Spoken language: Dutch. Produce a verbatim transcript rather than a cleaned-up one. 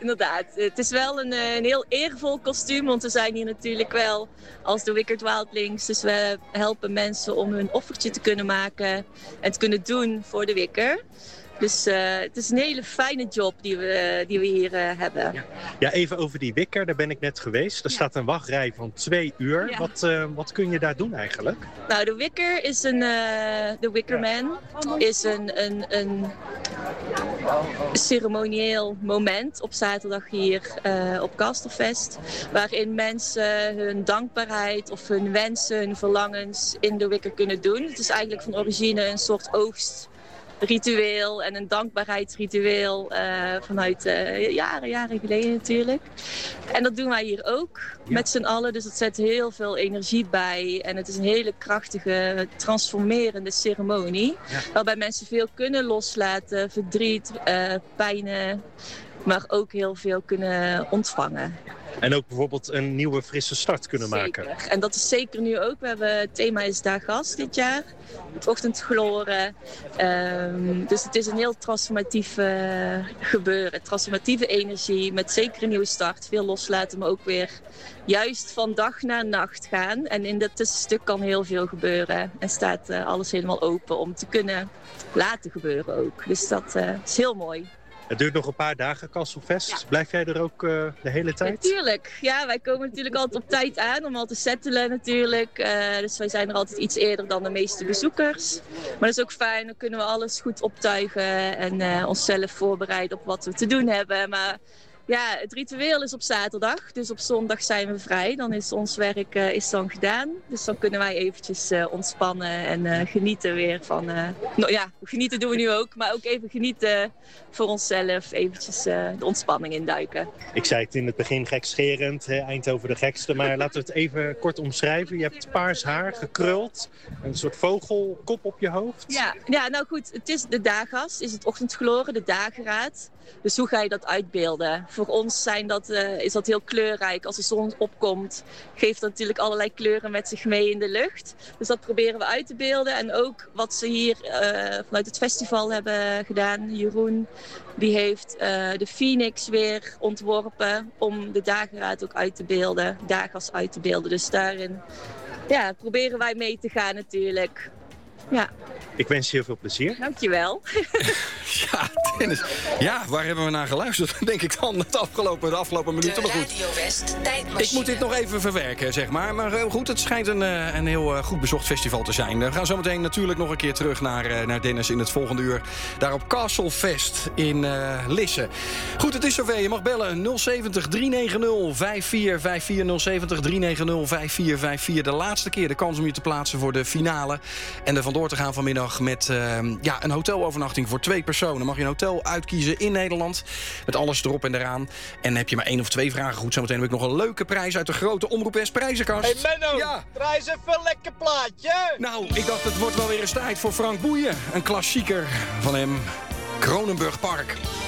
inderdaad. Het is wel een, een heel eervol kostuum, want we zijn hier natuurlijk wel als de Wicked Wildlings. Dus we helpen mensen om hun offertje te kunnen maken en te kunnen doen voor de Wicker. Dus uh, het is een hele fijne job die we, die we hier uh, hebben. Ja. ja, even over die Wicker, daar ben ik net geweest. Er ja. staat een wachtrij van twee uur. Ja. Wat, uh, wat kun je daar doen eigenlijk? Nou, de Wicker is een... Uh, de Wickerman is een, een, een ceremonieel moment op zaterdag hier uh, op Castlefest. Waarin mensen hun dankbaarheid of hun wensen, hun verlangens in de Wicker kunnen doen. Het is eigenlijk van origine een soort oogst. Ritueel en een dankbaarheidsritueel uh, vanuit uh, jaren, jaren geleden natuurlijk. En dat doen wij hier ook ja. met z'n allen. Dus dat zet heel veel energie bij. En het is een hele krachtige, transformerende ceremonie. Ja. Waarbij mensen veel kunnen loslaten, verdriet, uh, pijnen. Maar ook heel veel kunnen ontvangen. En ook bijvoorbeeld een nieuwe frisse start kunnen zeker. maken. En dat is zeker nu ook. We hebben, het thema is Dagas dit jaar. Het ochtendgloren. Um, dus het is een heel transformatief uh, gebeuren. Transformatieve energie met zeker een nieuwe start. Veel loslaten, maar ook weer juist van dag naar nacht gaan. En in dat tussenstuk kan heel veel gebeuren. En staat uh, alles helemaal open om te kunnen laten gebeuren ook. Dus dat uh, is heel mooi. Het duurt nog een paar dagen, Castlefest. Ja. Blijf jij er ook uh, de hele tijd? Natuurlijk. Ja, wij komen natuurlijk altijd op tijd aan om al te settelen natuurlijk. Uh, dus wij zijn er altijd iets eerder dan de meeste bezoekers. Maar dat is ook fijn, dan kunnen we alles goed optuigen en uh, onszelf voorbereiden op wat we te doen hebben. Maar ja, het ritueel is op zaterdag, dus op zondag zijn we vrij. Dan is ons werk uh, is dan gedaan. Dus dan kunnen wij eventjes uh, ontspannen en uh, genieten weer van... Uh, nou ja, genieten doen we nu ook, maar ook even genieten voor onszelf. Eventjes uh, de ontspanning induiken. Ik zei het in het begin gekscherend, hè, Eindhoven de gekste. Maar laten we het even kort omschrijven. Je hebt paars haar, gekruld, een soort vogelkop op je hoofd. Ja, ja nou goed, het is de Dagas, is het ochtendgloren, de dageraad. Dus hoe ga je dat uitbeelden? Voor ons zijn dat, uh, is dat heel kleurrijk. Als de zon opkomt, geeft dat natuurlijk allerlei kleuren met zich mee in de lucht. Dus dat proberen we uit te beelden. En ook wat ze hier uh, vanuit het festival hebben gedaan. Jeroen, die heeft uh, de Phoenix weer ontworpen om de dageraad ook uit te beelden. Dagas uit te beelden. Dus daarin ja, proberen wij mee te gaan natuurlijk. Ja. Ik wens je heel veel plezier. Dankjewel. Ja, Dennis. Ja, waar hebben we naar geluisterd? Denk ik dan het afgelopen, de afgelopen minuten. Maar goed. Radio West tijdmachine. Ik moet dit nog even verwerken, zeg maar. Maar uh, goed, het schijnt een, uh, een heel uh, goed bezocht festival te zijn. We gaan zo meteen natuurlijk nog een keer terug naar, uh, naar Dennis in het volgende uur. Daar op Castlefest in uh, Lisse. Goed, het is zover. Je mag bellen nul zeventig, drie negen nul, vijf vier vijf vier. nul zeventig, drie negen nul, vijf vier vijf vier. De laatste keer de kans om je te plaatsen voor de finale. En er vandoor te gaan vanmiddag met uh, ja, een hotelovernachting voor twee personen. Mag je een hotel uitkiezen in Nederland. Met alles erop en eraan. En heb je maar één of twee vragen goed. Zometeen heb ik nog een leuke prijs uit de grote Omroep West prijzenkast. Hey Menno, ja. draai eens even een lekker plaatje. Nou, ik dacht het wordt wel weer eens tijd voor Frank Boeien. Een klassieker van hem. Kronenburg Park.